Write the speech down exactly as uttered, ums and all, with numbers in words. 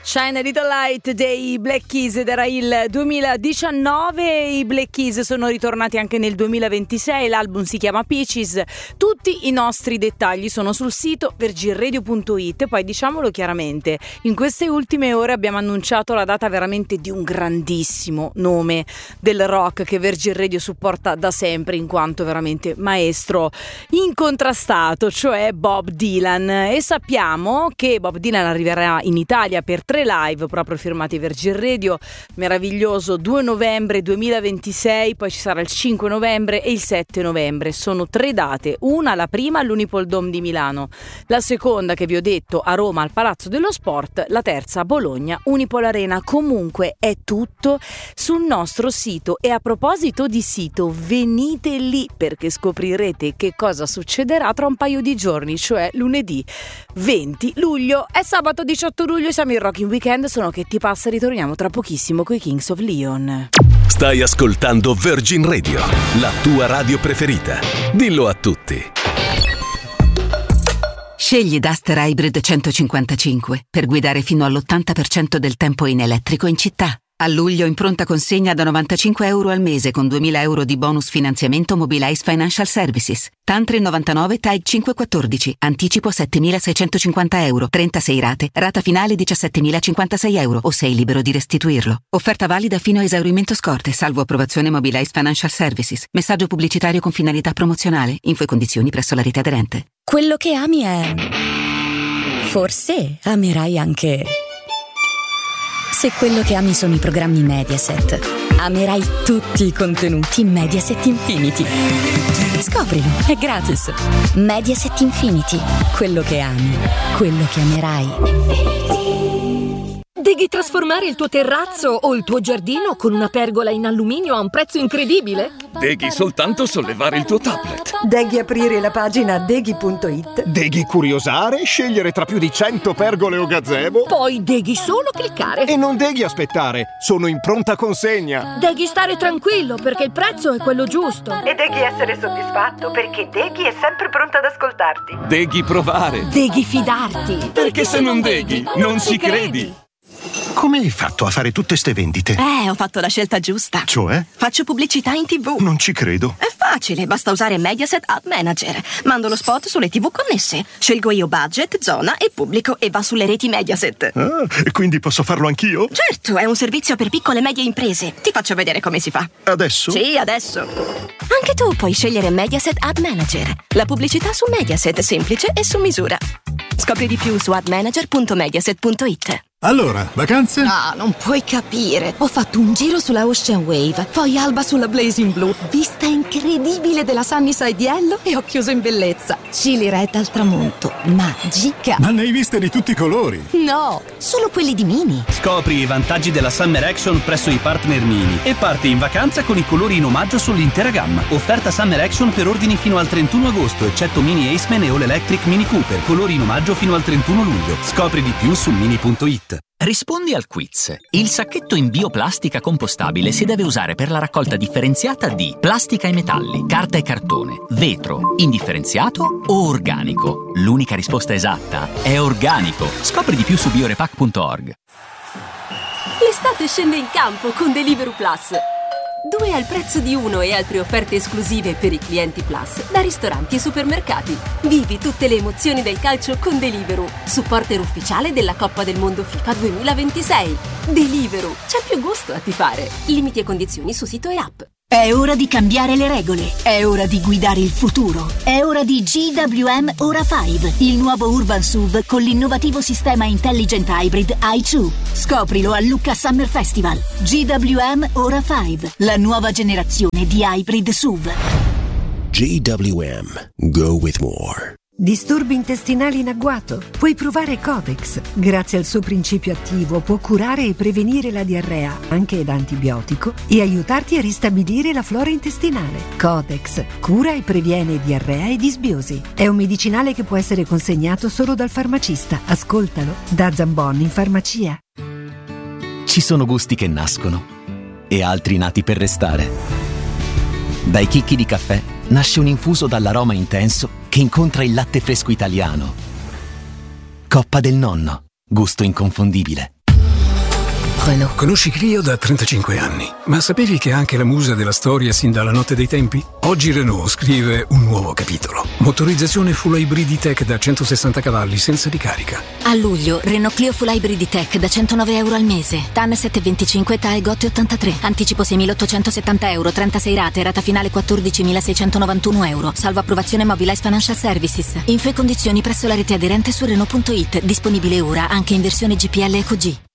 Shine a Little Light dei Black Keys ed era il duemiladiciannove. I Black Keys sono ritornati anche nel duemilaventisei, l'album si chiama Peaches. Tutti i nostri dettagli sono sul sito virgin radio punto it. Poi diciamolo chiaramente, in queste ultime ore abbiamo annunciato la data veramente di un grandissimo nome del rock che Virgin Radio supporta da sempre in quanto veramente maestro incontrastato, cioè Bob Dylan. E sappiamo che Bob Dylan arriverà in Italia per tre live proprio firmati Virgin Radio, meraviglioso, due novembre duemilaventisei, poi ci sarà il cinque novembre e il sette novembre. Sono tre date, una la prima all'Unipol Dome di Milano, la seconda che vi ho detto a Roma al Palazzo dello Sport, la terza a Bologna Unipol Arena. Comunque è tutto sul nostro sito. E a proposito di sito, venite lì perché scoprirete che cosa succederà tra un paio di giorni, cioè lunedì venti luglio. È sabato diciotto luglio, siamo in Rocking Weekend. Sono Che Ti Passa, ritorniamo tra pochissimo coi Kings of Leon. Stai ascoltando Virgin Radio, la tua radio preferita. Dillo a tutti. Scegli Duster Hybrid centocinquantacinque per guidare fino all'ottanta per cento del tempo in elettrico in città. A luglio in pronta consegna da novantacinque euro al mese con duemila euro di bonus finanziamento Mobilize Financial Services. Tantre novantanove T A I cinquecentoquattordici. Anticipo settemilaseicentocinquanta euro. trentasei rate. Rata finale diciassettemilacinquantasei euro o sei libero di restituirlo. Offerta valida fino a esaurimento scorte, salvo approvazione Mobilize Financial Services. Messaggio pubblicitario con finalità promozionale. Info e condizioni presso la rete aderente. Quello che ami è... forse amerai anche... Se quello che ami sono i programmi Mediaset, amerai tutti i contenuti Mediaset Infinity. Scoprilo, è gratis. Mediaset Infinity, quello che ami, quello che amerai. Devi trasformare il tuo terrazzo o il tuo giardino con una pergola in alluminio a un prezzo incredibile? Devi soltanto sollevare il tuo tablet. Devi aprire la pagina deghi punto it. Devi curiosare, scegliere tra più di cento pergole o gazebo. Poi devi solo cliccare. E non devi aspettare, sono in pronta consegna. Devi stare tranquillo perché il prezzo è quello giusto. E devi essere soddisfatto perché Deghi è sempre pronta ad ascoltarti. Devi provare. Devi fidarti. Perché, perché se non Deghi, non, non ci credi. credi. Come hai fatto a fare tutte ste vendite? Eh, ho fatto la scelta giusta. Cioè? Faccio pubblicità in tivù. Non ci credo. È facile, basta usare Mediaset Ad Manager. Mando lo spot sulle tivù connesse. Scelgo io budget, zona e pubblico e va sulle reti Mediaset. Ah, e quindi posso farlo anch'io? Certo, è un servizio per piccole e medie imprese. Ti faccio vedere come si fa. Adesso? Sì, adesso. Anche tu puoi scegliere Mediaset Ad Manager. La pubblicità su Mediaset, semplice e su misura. Scopri di più su ad manager punto mediaset punto it. Allora, vacanze? No, non puoi capire. Ho fatto un giro sulla Ocean Wave, poi alba sulla Blazing Blue, vista incredibile della Sunnyside Yellow e ho chiuso in bellezza. Chili Red al tramonto, magica. Ma ne hai viste di tutti i colori? No, solo quelli di Mini. Scopri i vantaggi della Summer Action presso i partner Mini e parti in vacanza con i colori in omaggio sull'intera gamma. Offerta Summer Action per ordini fino al trentuno agosto, eccetto Mini Aceman e All Electric Mini Cooper, colori in omaggio fino al trentuno luglio. Scopri di più su mini punto it. Rispondi al quiz. Il sacchetto in bioplastica compostabile si deve usare per la raccolta differenziata di plastica e metalli, carta e cartone, vetro, indifferenziato o organico. L'unica risposta esatta è organico. Scopri di più su biorepack punto org. L'estate scende in campo con Deliveroo Plus. Due al prezzo di uno e altre offerte esclusive per i clienti Plus da ristoranti e supermercati. Vivi tutte le emozioni del calcio con Deliveroo, supporter ufficiale della Coppa del Mondo FIFA duemilaventisei. Deliveroo, c'è più gusto a tifare. Limiti e condizioni su sito e app. È ora di cambiare le regole, è ora di guidare il futuro, è ora di G W M Ora cinque, il nuovo Urban S U V con l'innovativo sistema Intelligent Hybrid i due. Scoprilo a Lucca Summer Festival. G W M Ora cinque, la nuova generazione di hybrid S U V. G W M. Go with more. Disturbi intestinali in agguato? Puoi provare Codex. Grazie al suo principio attivo può curare e prevenire la diarrea, anche da antibiotico, e aiutarti a ristabilire la flora intestinale. Codex cura e previene diarrea e disbiosi. È un medicinale che può essere consegnato solo dal farmacista. Ascoltalo da Zambon in farmacia. Ci sono gusti che nascono e altri nati per restare. Dai chicchi di caffè nasce un infuso dall'aroma intenso che incontra il latte fresco italiano. Coppa del nonno, gusto inconfondibile. Renault. Conosci Clio da trentacinque anni, ma sapevi che è anche la musa della storia sin dalla notte dei tempi? Oggi Renault scrive un nuovo capitolo. Motorizzazione full hybrid tech da centosessanta cavalli senza ricarica. A luglio, Renault Clio Full Hybrid tech da centonove euro al mese. T A N sette venticinque, T A E G O T ottantatré. Anticipo seimilaottocentosettanta euro, trentasei rate, rata finale quattordicimilaseicentonovantuno euro. Salvo approvazione Mobilize Financial Services. Info e condizioni presso la rete aderente su Renault punto it. Disponibile ora anche in versione G P L Eco G.